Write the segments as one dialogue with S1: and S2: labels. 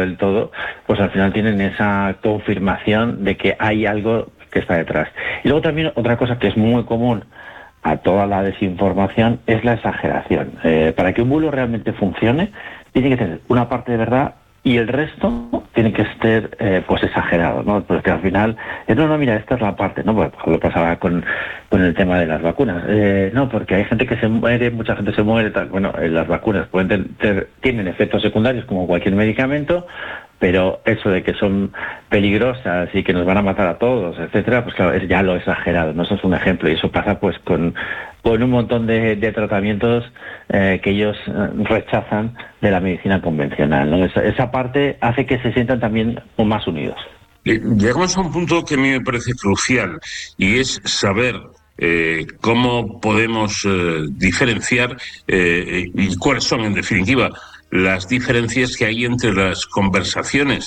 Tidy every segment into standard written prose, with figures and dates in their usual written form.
S1: del todo, pues al final tienen esa confirmación de que hay algo que está detrás. Y luego también otra cosa que es muy común a toda la desinformación es la exageración. Para que un bulo realmente funcione, tiene que tener una parte de verdad y el resto tiene que ser pues exagerado, ¿no? Porque al final, no, mira, esta es la parte, ¿no? Pues lo pasaba con el tema de las vacunas. No, porque hay gente que se muere, mucha gente se muere, tal. Bueno, las vacunas tienen efectos secundarios como cualquier medicamento, pero eso de que son peligrosas y que nos van a matar a todos, etcétera, pues claro, es ya lo exagerado, ¿no? Eso es un ejemplo, y eso pasa pues con un montón de tratamientos que ellos rechazan de la medicina convencional, ¿no? Esa parte hace que se sientan también más unidos.
S2: Llegamos a un punto que a mí me parece crucial, y es saber cómo podemos diferenciar y cuáles son, en definitiva, las diferencias que hay entre las conversaciones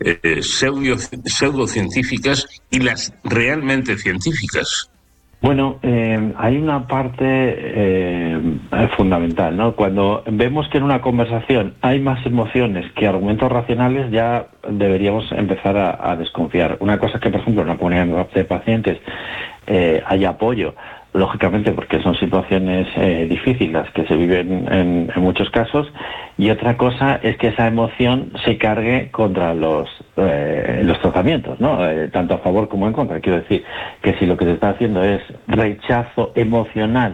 S2: pseudocientíficas y las realmente científicas.
S1: Bueno, hay una parte fundamental, ¿no? Cuando vemos que en una conversación hay más emociones que argumentos racionales, ya deberíamos empezar a desconfiar. Una cosa que, por ejemplo, en la comunidad de pacientes hay apoyo, lógicamente, porque son situaciones difíciles que se viven en muchos casos, y otra cosa es que esa emoción se cargue contra los tratamientos, ¿no? Tanto a favor como en contra. Quiero decir que si lo que se está haciendo es rechazo emocional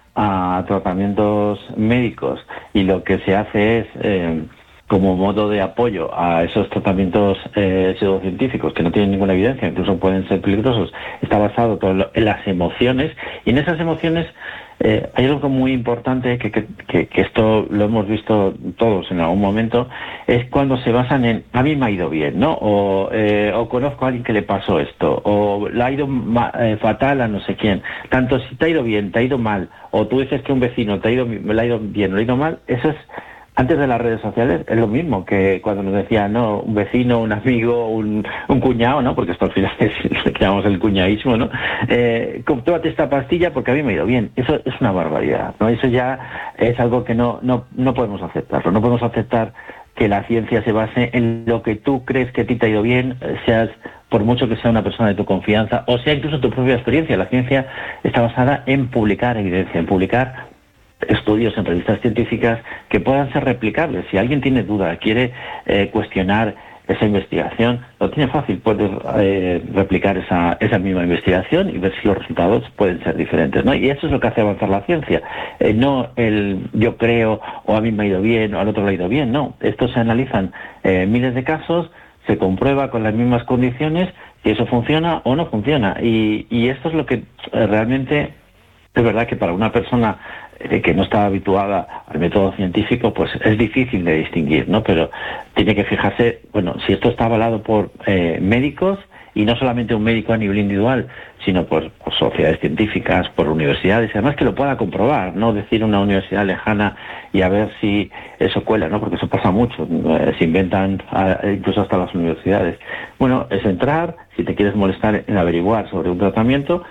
S1: a tratamientos médicos y lo que se hace es como modo de apoyo a esos tratamientos pseudocientíficos que no tienen ninguna evidencia, incluso pueden ser peligrosos, está basado todo en las emociones, y en esas emociones hay algo muy importante que esto lo hemos visto todos en algún momento, es cuando se basan en a mí me ha ido bien, ¿no? O conozco a alguien que le pasó esto, o le ha ido fatal a no sé quién. Tanto si te ha ido bien, te ha ido mal, o tú dices que un vecino le ha ido bien o le ha ido mal, eso es. Antes de las redes sociales es lo mismo que cuando nos decían, no, un vecino, un amigo, un cuñado, ¿no? Porque esto al final es lo que llamamos el cuñadismo, ¿no? Tómate esta pastilla porque a mí me ha ido bien. Eso es una barbaridad, ¿no? Eso ya es algo que no podemos aceptarlo. No podemos aceptar que la ciencia se base en lo que tú crees que a ti te ha ido bien, seas, por mucho que sea una persona de tu confianza, o sea incluso tu propia experiencia. La ciencia está basada en publicar evidencia, en publicar estudios en revistas científicas que puedan ser replicables. Si alguien tiene duda, quiere cuestionar esa investigación, lo tiene fácil, puede replicar esa misma investigación y ver si los resultados pueden ser diferentes, ¿no? Y eso es lo que hace avanzar la ciencia. No el yo creo, o a mí me ha ido bien, o al otro le ha ido bien, no. Esto se analizan miles de casos, se comprueba con las mismas condiciones si eso funciona o no funciona. Y esto es lo que realmente es verdad que para una persona que no está habituada al método científico, pues es difícil de distinguir, ¿no? Pero tiene que fijarse, bueno, si esto está avalado por médicos, y no solamente un médico a nivel individual, sino por sociedades científicas, por universidades, y además que lo pueda comprobar, no decir una universidad lejana y a ver si eso cuela, ¿no? Porque eso pasa mucho, se inventan incluso hasta las universidades. Bueno, es entrar, si te quieres molestar en averiguar sobre un tratamiento,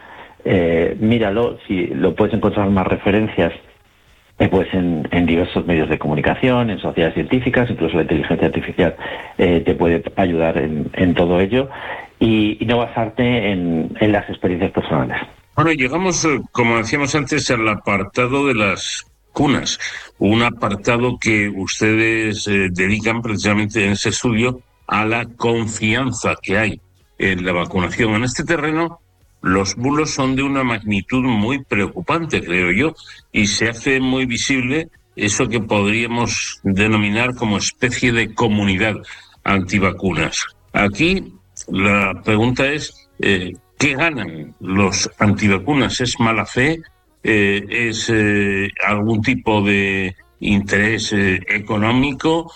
S1: míralo, si lo puedes encontrar más referencias pues en diversos medios de comunicación, en sociedades científicas, incluso la inteligencia artificial te puede ayudar en todo ello, y no basarte en las experiencias personales.
S2: Bueno, llegamos, como decíamos antes, al apartado de las vacunas, un apartado que ustedes dedican precisamente en ese estudio a la confianza que hay en la vacunación. En este terreno, los bulos son de una magnitud muy preocupante, creo yo, y se hace muy visible eso que podríamos denominar como especie de comunidad antivacunas. Aquí la pregunta es, ¿qué ganan los antivacunas? ¿Es mala fe? ¿Es algún tipo de interés económico?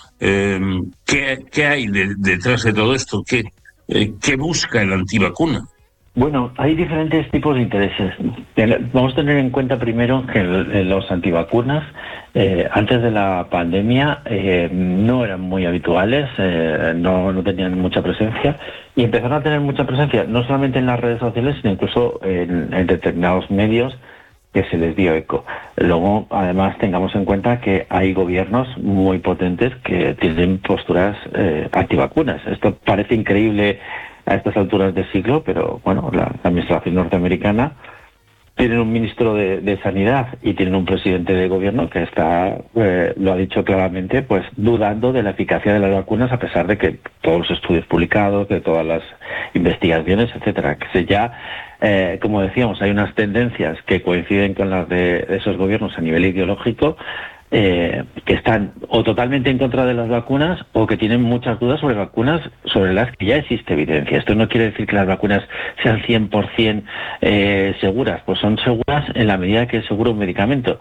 S2: ¿Qué hay detrás de todo esto? ¿Qué busca el antivacuna?
S1: Bueno, hay diferentes tipos de intereses. Vamos a tener en cuenta primero que los antivacunas, antes de la pandemia, no eran muy habituales, no tenían mucha presencia, y empezaron a tener mucha presencia no solamente en las redes sociales, sino incluso en determinados medios que se les dio eco. Luego, además, tengamos en cuenta que hay gobiernos muy potentes que tienen posturas antivacunas. Esto parece increíble a estas alturas del siglo, pero bueno, la administración norteamericana tienen un ministro de Sanidad y tienen un presidente de gobierno que está, lo ha dicho claramente, pues dudando de la eficacia de las vacunas, a pesar de que todos los estudios publicados, de todas las investigaciones, etcétera. Que como decíamos, hay unas tendencias que coinciden con las de esos gobiernos a nivel ideológico, que están o totalmente en contra de las vacunas o que tienen muchas dudas sobre vacunas sobre las que ya existe evidencia. Esto no quiere decir que las vacunas sean 100% seguras, pues son seguras en la medida que es seguro un medicamento.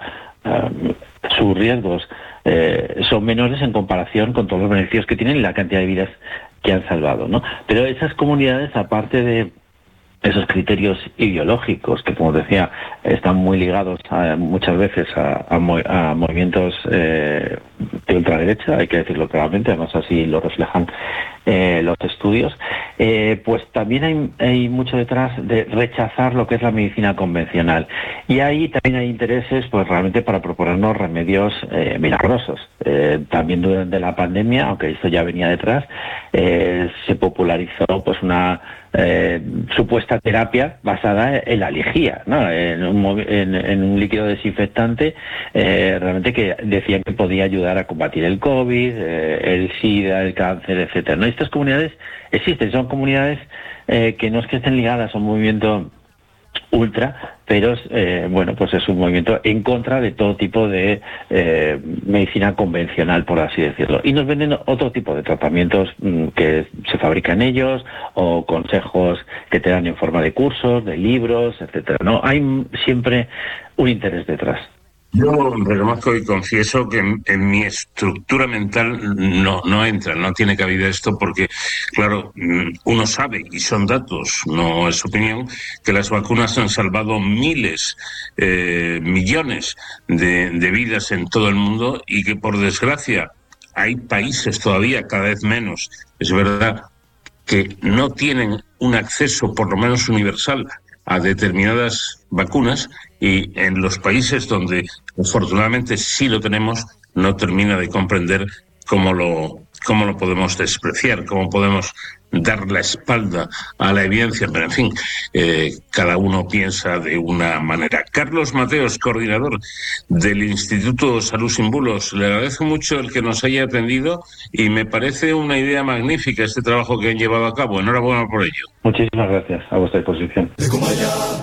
S1: Sus riesgos son menores en comparación con todos los beneficios que tienen y la cantidad de vidas que han salvado, ¿no? Pero esas comunidades, aparte de esos criterios ideológicos que, como decía, están muy ligados muchas veces a movimientos de ultraderecha, hay que decirlo claramente, además así lo reflejan los estudios, pues también hay mucho detrás de rechazar lo que es la medicina convencional. Y ahí también hay intereses, pues realmente para proponernos remedios milagrosos. También durante la pandemia, aunque esto ya venía detrás, se popularizó pues una supuesta terapia basada en la lejía, ¿no? En un líquido desinfectante realmente que decían que podía ayudar a combatir el COVID, el SIDA, el cáncer, etcétera, ¿no? Estas comunidades existen, son comunidades que no es que estén ligadas a un movimiento ultra, pero bueno, pues es un movimiento en contra de todo tipo de medicina convencional, por así decirlo. Y nos venden otro tipo de tratamientos que se fabrican ellos, o consejos que te dan en forma de cursos, de libros, etcétera. No, hay siempre un interés detrás.
S2: Yo reconozco y confieso que en mi estructura mental no entra, no tiene cabida esto porque, claro, uno sabe, y son datos, no es opinión, que las vacunas han salvado miles, millones de vidas en todo el mundo y que, por desgracia, hay países todavía, cada vez menos, es verdad, que no tienen un acceso, por lo menos universal, a determinadas vacunas, y en los países donde afortunadamente sí lo tenemos, no termina de comprender cómo lo podemos despreciar, cómo podemos dar la espalda a la evidencia, pero en fin, cada uno piensa de una manera. Carlos Mateos, coordinador del Instituto Salud Sin Bulos, le agradezco mucho el que nos haya atendido y me parece una idea magnífica este trabajo que han llevado a cabo. Enhorabuena por ello.
S1: Muchísimas gracias, a vuestra disposición.